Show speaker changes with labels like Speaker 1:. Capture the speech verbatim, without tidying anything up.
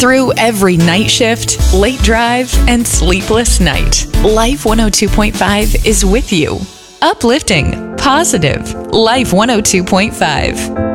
Speaker 1: Through every night shift, late drive, and sleepless night, Life one oh two point five is with you. Uplifting, positive, Life one oh two point five.